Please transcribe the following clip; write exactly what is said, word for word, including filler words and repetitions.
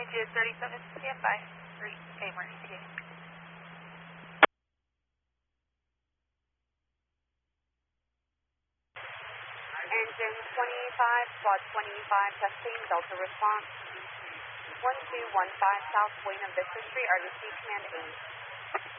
Altitude thirty-seven, stand by. Three, okay, emergency. Engine twenty-five, squad twenty-five, testing, Delta response. one two one five South Buena Vista Street, R D C Command eight.